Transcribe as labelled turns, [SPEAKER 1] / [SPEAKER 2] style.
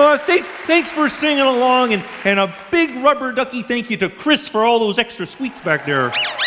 [SPEAKER 1] thanks for singing along, and a big rubber ducky thank you to Chris for all those extra squeaks back there.